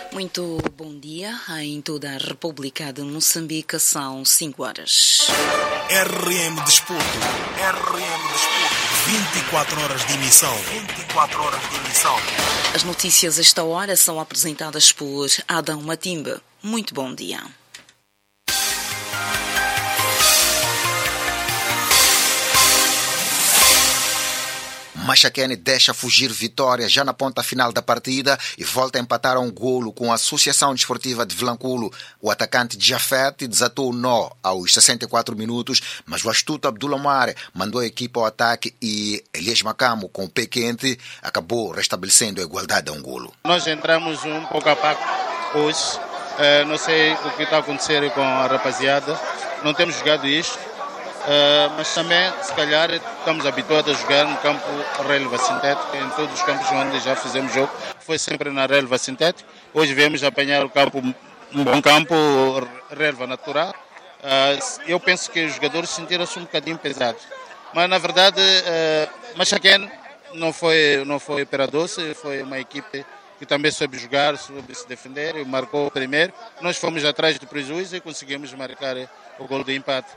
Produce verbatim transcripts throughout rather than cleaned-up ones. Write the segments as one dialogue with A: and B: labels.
A: Muito bom dia. Em toda a República de Moçambique são cinco horas.
B: R M Desporto. R M Desporto. vinte e quatro horas de emissão. vinte e quatro horas de emissão.
A: As notícias a esta hora são apresentadas por Adão Matimba. Muito bom dia.
C: Machakene deixa fugir Vitória já na ponta final da partida e volta a empatar a um golo com a Associação Desportiva de Vilanculo. O atacante Jafet desatou o nó aos sessenta e quatro minutos, mas o astuto Abdullah Mare mandou a equipa ao ataque e Elias Macamo, com o pé quente, acabou restabelecendo a igualdade a um golo.
D: Nós entramos um pouco a pouco hoje. Uh, não sei o que está a acontecer com a rapaziada. Não temos jogado isto. Uh, mas também, se calhar, estamos habituados a jogar no campo relva sintético, em todos os campos onde já fizemos jogo, foi sempre na relva sintética. Hoje viemos apanhar o campo, um bom campo, relva natural. Uh, eu penso que os jogadores sentiram-se um bocadinho pesados. Mas, na verdade, uh, Machakene não foi, não foi peradoce, foi uma equipe que também soube jogar, soube se defender, e marcou o primeiro. Nós fomos atrás do prejuízo e conseguimos marcar o gol de empate.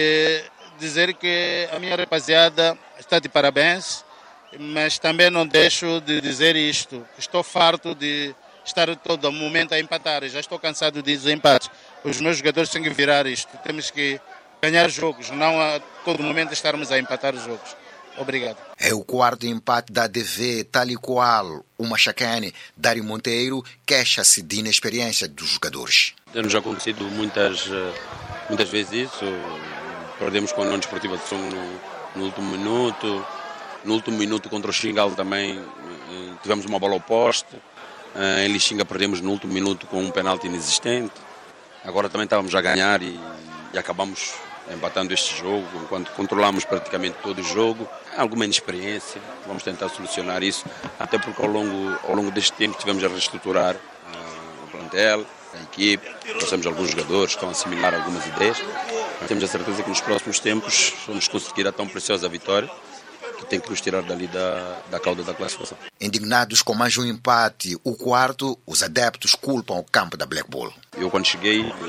D: E dizer que a minha rapaziada está de parabéns, mas também não deixo de dizer isto. Estou farto de estar todo momento a empatar, já estou cansado de dizer empate. Os meus jogadores têm que virar isto, temos que ganhar jogos, não a todo momento estarmos a empatar os jogos. Obrigado.
C: É o quarto empate da A D V, tal e qual o Machakene. Dário Monteiro queixa-se de inexperiência dos jogadores.
E: Tem-nos acontecido muitas, muitas vezes isso. Perdemos com a União Desportiva de Songo no, no último minuto. No último minuto contra o Xingal também tivemos uma bola ao poste. Em Lixinga perdemos no último minuto com um penalti inexistente. Agora também estávamos a ganhar e, e acabamos empatando este jogo, enquanto controlamos praticamente todo o jogo. Há alguma inexperiência, vamos tentar solucionar isso, até porque ao longo, ao longo deste tempo tivemos a reestruturar uh, o plantel, a equipe, trouxemos alguns jogadores que estão a assimilar algumas ideias. Temos a certeza que nos próximos tempos vamos conseguir a tão preciosa vitória que tem que nos tirar dali da, da cauda da classificação.
C: Indignados com mais um empate, o quarto, os adeptos culpam o campo da Black Bull.
E: Eu quando cheguei, uh,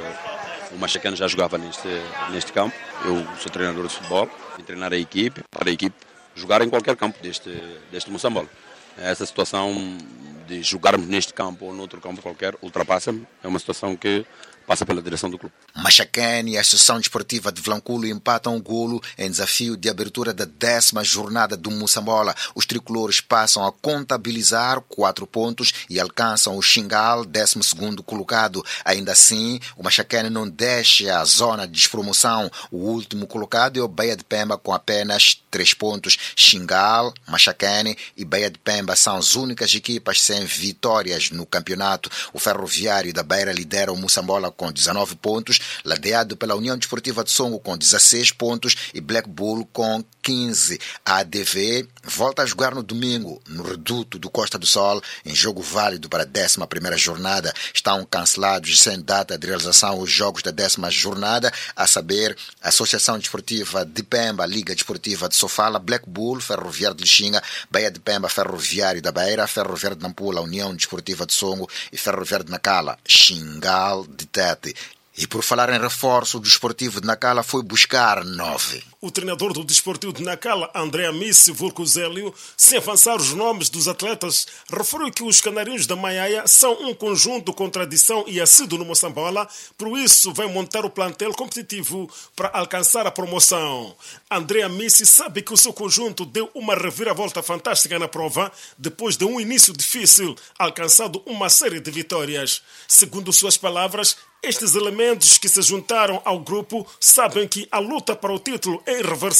E: o Machakene já jogava neste, neste campo. Eu sou treinador de futebol, vim treinar a equipe, para a equipe jogar em qualquer campo deste, deste Moçambola. Essa situação de jogarmos neste campo ou noutro campo qualquer ultrapassa-me. É uma situação que passa pela direção do clube.
C: Machakene e a Associação Desportiva de Vilanculo empatam o golo em desafio de abertura da décima jornada do Moçambola. Os tricolores passam a contabilizar quatro pontos e alcançam o Xingal, décimo segundo colocado. Ainda assim, o Machakene não deixa a zona de despromoção. O último colocado é o Baía de Pemba com apenas três pontos. Xingal, Machakene e Baía de Pemba são as únicas equipas sem vitórias no campeonato. O Ferroviário da Beira lidera o Moçambola com dezenove pontos, ladeado pela União Desportiva de Songo com dezesseis pontos e Black Bull com quinze. A A D V volta a jogar no domingo, no Reduto do Costa do Sol, em jogo válido para a décima primeira jornada. Estão cancelados e sem data de realização os jogos da décima jornada, a saber, a Associação Desportiva de Pemba, Liga Desportiva de Sofala, Black Bull, Ferroviário de Lixinga, Baía de Pemba, Ferroviário da Beira, Ferroviário de Nampula, União Desportiva de Songo e Ferroviário de Nacala, Xingal de Tete. E por falar em reforço, o Desportivo de Nacala foi buscar nove.
B: O treinador do Desportivo de Nacala, André Amissi Vulcuzélio, sem avançar os nomes dos atletas, referiu que os canarinhos da Maiaia são um conjunto com tradição e assíduo no Moçambola, por isso vai montar o plantel competitivo para alcançar a promoção. André Amissi sabe que o seu conjunto deu uma reviravolta fantástica na prova, depois de um início difícil, alcançado uma série de vitórias. Segundo suas palavras, estes elementos que se juntaram ao grupo sabem que a luta para o título é irreversível